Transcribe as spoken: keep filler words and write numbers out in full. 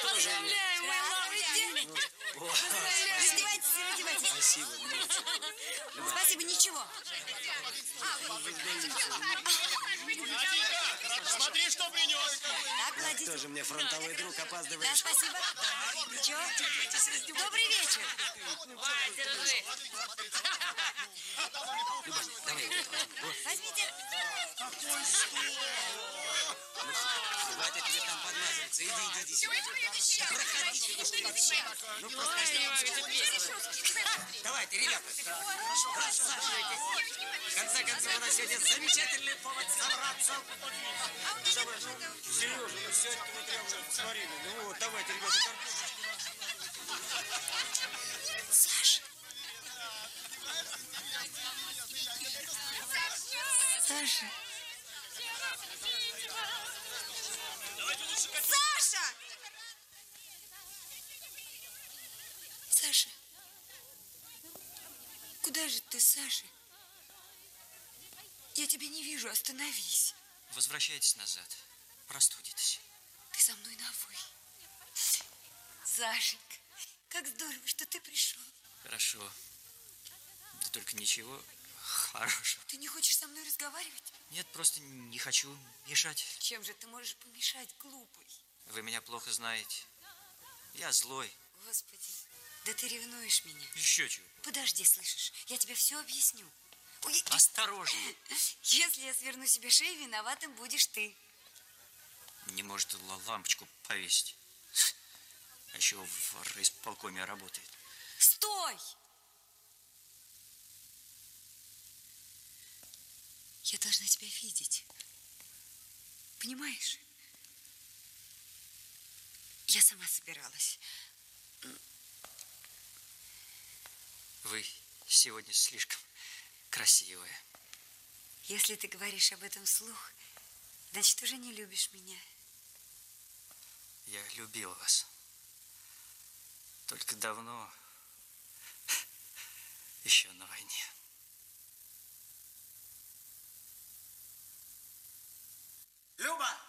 Поздравляем, мой лапочка. Раздевайтесь, раздевайтесь. Спасибо. Спасибо, ничего. Смотри, что принес. Так, кладите. Тоже мне фронтовой друг, опаздывает. Да, спасибо. Ничего. Добрый вечер. Люба, давай. Возьмите. Хватит тебе там подмазываться. Иди, иди, иди сюда. Да проходите. Ну, просто... Давайте, ребята. Рассаживайтесь. В конце концов, у нас сегодня замечательный повод собраться. Сережа, ну все это мы прям сварили. Ну вот, давайте, ребята, картошку. Саша. Саша. Саша! Саша. Куда же ты, Саша? Я тебя не вижу, остановись. Возвращайтесь назад. Простудитесь. Ты со мной на «вы». Сашенька, как здорово, что ты пришел. Хорошо. Да только ничего хорошего. Ты не хочешь со мной разговаривать? Нет, просто не хочу мешать. Чем же ты можешь помешать, глупый? Вы меня плохо знаете. Я злой. Господи, да ты ревнуешь меня. Еще чего. Подожди, слышишь, я тебе все объясню. Ой, Осторожнее. если я сверну себе шею, виноватым будешь ты. Не может лампочку повесить. А еще в райисполкоме работает. Стой! Я должна тебя видеть. Понимаешь? Я сама собиралась. Вы сегодня слишком красивая. Если ты говоришь об этом вслух, значит, уже не любишь меня. Я любил вас. Только давно, еще на войне. Люба!